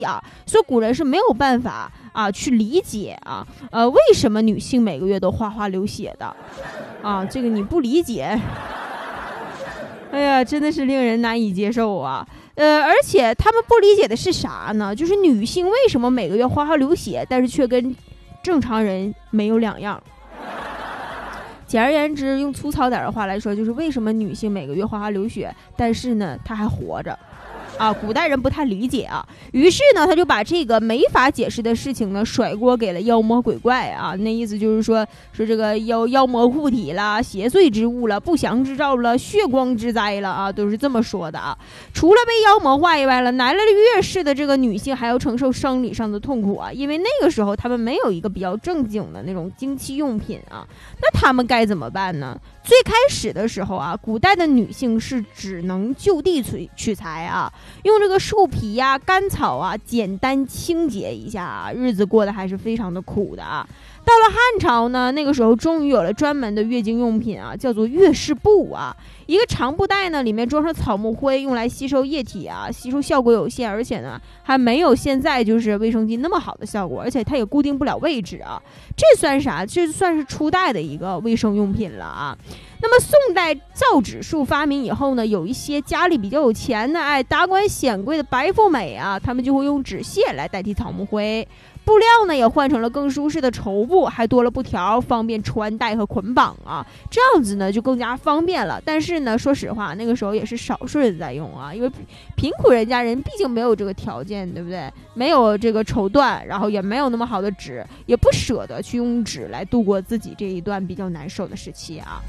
啊，所以古人是没有办法啊去理解啊，为什么女性每个月都哗哗流血的啊？这个你不理解，哎呀，真的是令人难以接受啊。而且他们不理解的是啥呢？就是女性为什么每个月哗哗流血，但是却跟正常人没有两样。简而言之，用粗糙点的话来说，就是为什么女性每个月哗哗流血，但是呢她还活着啊？古代人不太理解啊，于是呢他就把这个没法解释的事情呢甩锅给了妖魔鬼怪啊。那意思就是说这个妖魔附体了，邪祟之物了，不祥之兆了，血光之灾了啊，都是这么说的啊。除了被妖魔化以外了，来了月事的这个女性还要承受生理上的痛苦啊，因为那个时候他们没有一个比较正经的那种经期用品啊，那他们该怎么办呢？最开始的时候啊，古代的女性是只能就地取材啊，用这个树皮呀、干草啊，简单清洁一下啊，日子过得还是非常的苦的啊。到了汉朝呢，那个时候终于有了专门的月经用品啊，叫做月事布啊。一个长布袋呢，里面装上草木灰，用来吸收液体啊，吸收效果有限，而且呢还没有现在就是卫生巾那么好的效果，而且它也固定不了位置啊。这算啥？这算是初代的一个卫生用品了啊。那么宋代造纸术发明以后呢，有一些家里比较有钱的达官显贵的白富美啊，他们就会用纸屑来代替草木灰。布料呢也换成了更舒适的绸布，还多了布条，方便穿戴和捆绑啊，这样子呢就更加方便了。但是呢，说实话，那个时候也是少数人在用啊，因为贫苦人家人毕竟没有这个条件，对不对？没有这个绸缎，然后也没有那么好的纸，也不舍得去用纸来度过自己这一段比较难受的时期啊。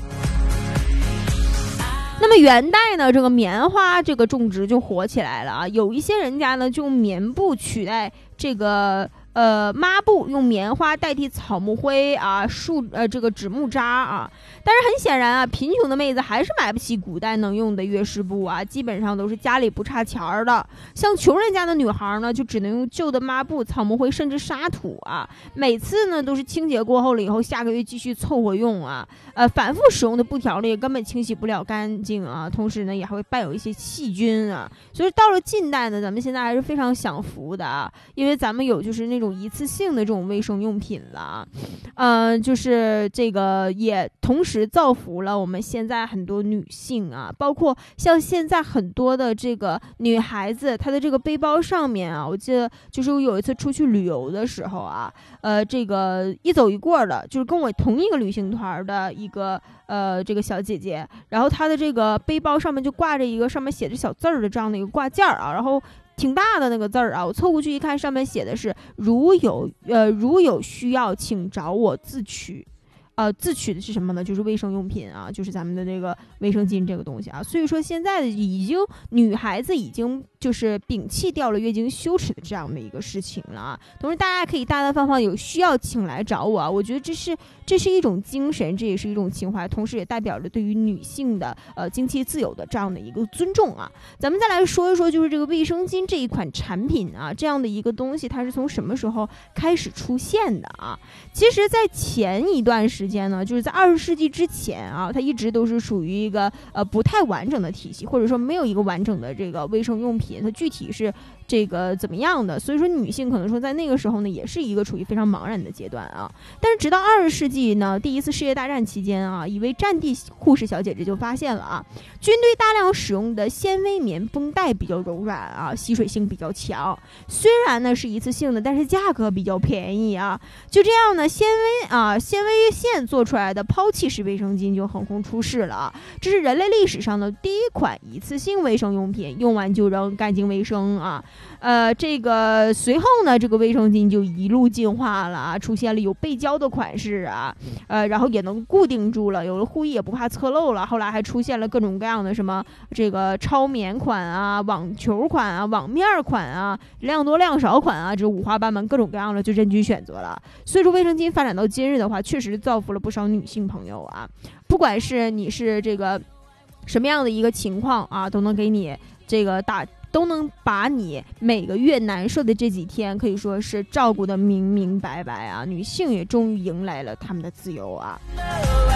那么元代呢，这个棉花这个种植就火起来了啊，有一些人家呢就用棉布取代这个抹布，用棉花代替草木灰啊，这个纸木渣啊。但是很显然啊，贫穷的妹子还是买不起古代能用的月事布啊，基本上都是家里不差钱儿的。像穷人家的女孩呢，就只能用旧的抹布、草木灰，甚至沙土啊。每次呢都是清洁过后了以后，下个月继续凑合用啊。反复使用的布条呢也根本清洗不了干净啊，同时呢也还会伴有一些细菌啊。所以到了近代呢，咱们现在还是非常享福的啊，因为咱们有就是那种一次性的这种卫生用品了，就是这个也同时造福了我们现在很多女性啊，包括像现在很多的这个女孩子，她的这个背包上面啊，我记得就是我有一次出去旅游的时候啊，这个一走一过的，就是跟我同一个旅行团的一个这个小姐姐，然后她的这个背包上面就挂着一个上面写着小字儿的这样的一个挂件啊，然后挺大的那个字儿啊，我凑过去一看，上面写的是如有需要请找我自取。自取的是什么呢？就是卫生用品啊，就是咱们的这个卫生巾这个东西啊。所以说现在的女孩子已经就是摒弃掉了月经羞耻的这样的一个事情了啊。同时大家可以大大方方有需要请来找我啊，我觉得这是一种精神，这也是一种情怀，同时也代表着对于女性的经期自由的这样的一个尊重啊。咱们再来说一说就是这个卫生巾这一款产品啊，这样的一个东西它是从什么时候开始出现的啊？其实在前一段时间呢，就是在20世纪之前啊，它一直都是属于一个不太完整的体系，或者说没有一个完整的这个卫生用品，它具体是这个怎么样的，所以说女性可能说在那个时候呢也是一个处于非常茫然的阶段啊。但是直到20世纪呢，第一次世界大战期间啊，一位战地护士小姐姐就发现了啊，军队大量使用的纤维棉绷带比较柔软啊，吸水性比较强，虽然呢是一次性的，但是价格比较便宜啊。就这样呢，纤维线做出来的抛弃式卫生巾就横空出世了啊！这是人类历史上的第一款一次性卫生用品，用完就扔，干净卫生啊。这个随后呢，这个卫生巾就一路进化了啊，出现了有背胶的款式啊，然后也能固定住了，有了护翼也不怕侧漏了。后来还出现了各种各样的什么这个超棉款啊、网球款啊、网面款啊、量多量少款啊，这五花八门各种各样的就任君选择了。所以说卫生巾发展到今日的话，确实造福了不少女性朋友啊，不管是你是这个什么样的一个情况啊，都能给你这个都能把你每个月难受的这几天可以说是照顾得明明白白啊，女性也终于迎来了她们的自由啊。